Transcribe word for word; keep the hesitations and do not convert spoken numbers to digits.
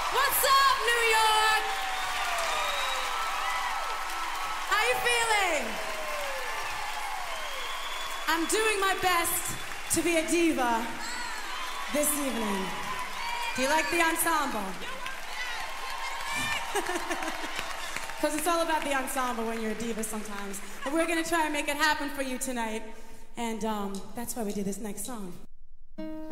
What's up, New York? How you feeling? I'm doing my best to be a diva this evening. Do you like the ensemble? Because it's all about the ensemble when you're a diva sometimes. And we're going to try and make it happen for you tonight. And um, that's why we do this next song.